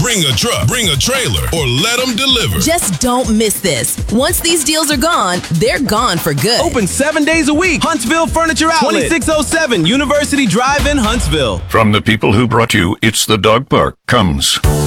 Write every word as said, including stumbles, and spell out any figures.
Bring a truck, bring a trailer, or let them deliver. Just don't miss this. Once these deals are gone, they're gone for good. Open seven days a week. Huntsville Furniture Outlet. twenty-six oh seven University Drive in Huntsville. From the people who brought you It's the Dog Park comes